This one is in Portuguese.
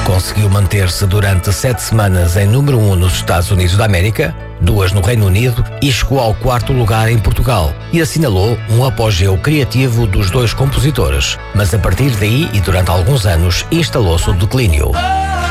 Conseguiu manter-se durante 7 semanas em número 1 nos Estados Unidos da América, 2 no Reino Unido e chegou ao 4º lugar em Portugal e assinalou um apogeu criativo dos 2 compositores, mas a partir daí e durante alguns anos instalou-se o declínio.